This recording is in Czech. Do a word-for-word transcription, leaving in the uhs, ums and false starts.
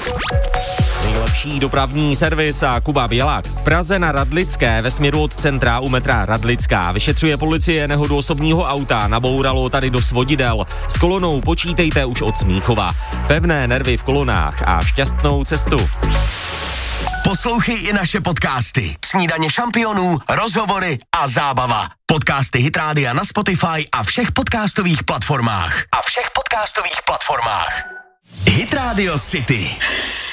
Nejlepší dopravní servis a Kuba Bělák. V Praze na Radlické ve směru od centra u metra Radlická vyšetřuje policie nehodu osobního auta, nabouralo tady do svodidel. S kolonou počítejte už od Smíchova. Pevné nervy v kolonách a šťastnou cestu. Poslouchej i naše podcasty. Snídaně šampionů, rozhovory a zábava. Podcasty Hit Rádia na Spotify a všech podcastových platformách. A všech podcastových platformách. Hit Radio City.